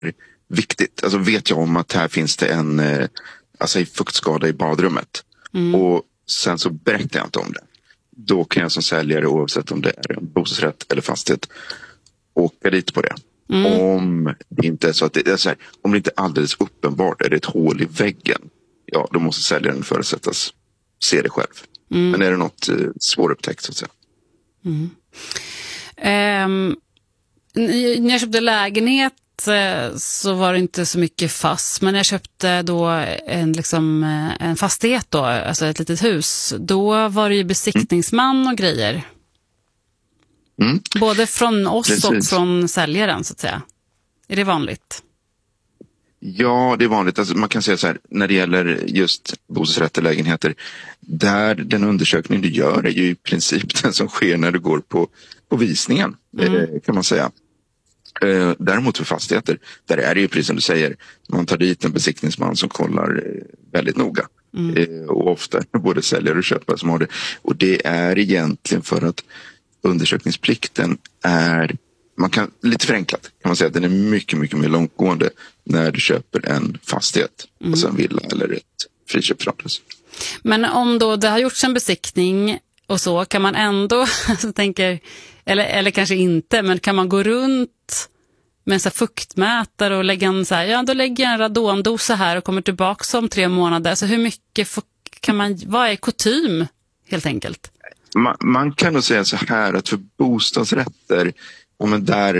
viktigt. Alltså vet jag om att här finns det en fuktskada i badrummet och sen så berättar jag inte om det. Då kan jag som säljare, oavsett om det är en bostadsrätt eller fastighet, åka dit på det. Om det inte är så att det är så här, om det inte är alldeles uppenbart är det ett hål i väggen, ja då måste säljaren förutsättas se det själv. Men är det något svårupptäckt så att säga. När jag köpte lägenhet så var det inte så mycket fast, men när jag köpte då en fastighet då, alltså ett litet hus, då var det ju besiktningsman och grejer. Både från oss och från säljaren så att säga. Är det vanligt? Ja, det är vanligt. Alltså, man kan säga så här, när det gäller just bostadsrätter, lägenheter, där den undersökning du gör är ju i princip den som sker när du går på visningen, kan man säga. Däremot för fastigheter, där är det ju precis som du säger, man tar dit en besiktningsman som kollar väldigt noga. Och ofta både säljare och köpare som har det. Och det är egentligen för att undersökningsplikten är, man kan lite förenklat kan man säga att den är mycket, mycket mer långtgående när du köper en fastighet, alltså en villa eller ett friköpsradhus. Men om då det har gjorts en besiktning och så, kan man ändå eller kanske inte, men kan man gå runt med en så här fuktmätare och lägga en så här, ja då lägger jag en radondosa här och kommer tillbaka om 3 månader. Alltså hur mycket vad är kutym helt enkelt? Man kan nog säga så här att för bostadsrätter, där